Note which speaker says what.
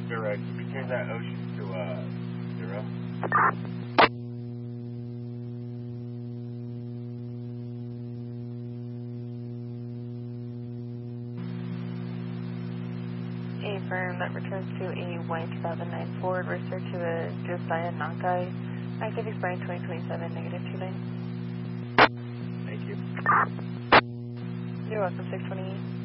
Speaker 1: direct. Can we change that ocean to 0?
Speaker 2: A firm that returns to a white 2009 Ford Versa to a Josiah Nakai, active expiring 2027, negative 29.
Speaker 1: Thank you.
Speaker 2: You're welcome, 628.